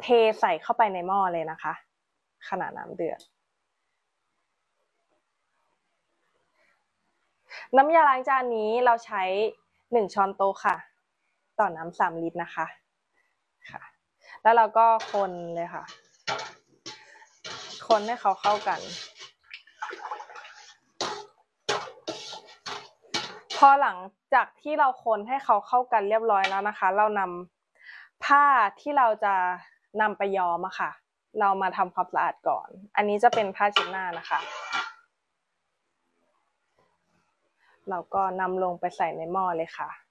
เทใส่เข้าไปในหม้อเลยนะคะขณะน้ำเดือดน้ำยาล้างจานนี้เราใช้1 ช้อนโต๊ะค่ะต่อน้ำ3 ลิตรนะคะค่ะแล้วเราก็คนเลยค่ะคนให้เขาเข้ากันพอหลังจากที่เราคนให้เขาเข้ากันเรียบร้อยแล้วนะคะเรานำผ้าที่เราจะนำไปย้อมอะค่ะเรามาทำความสะอาดก่อนอันนี้จะเป็นผ้าเช็ดหน้านะคะเราก็นำลงไปใส่ในหม้อเลยค่ะ